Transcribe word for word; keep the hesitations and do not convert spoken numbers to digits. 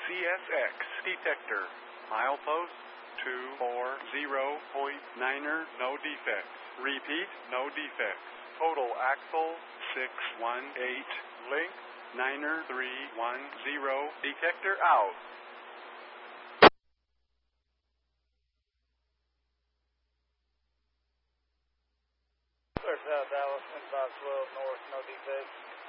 S X detector. Milepost two four zero point niner, no defects. Repeat, no defects. Total axle six one eight. Link niner three one zero. Detector out. Clear South Dallas, five twelve north, no defects.